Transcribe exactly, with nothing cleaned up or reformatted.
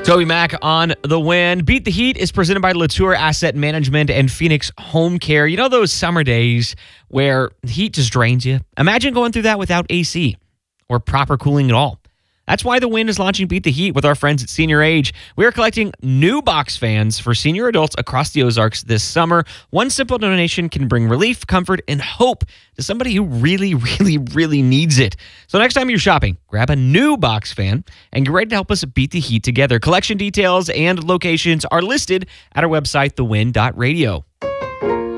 Toby Mack on the win. Beat the Heat is presented by Latour Asset Management and Phoenix Home Care. You know those summer days where the heat just drains you? Imagine going through that without A C or proper cooling at all. That's why the Win is launching Beat the Heat with our friends at Senior Age. We are collecting new box fans for senior adults across the Ozarks this summer. One simple donation can bring relief, comfort, and hope to somebody who really, really, really needs it. So next time you're shopping, grab a new box fan and get ready to help us beat the heat together. Collection details and locations are listed at our website, the win dot radio.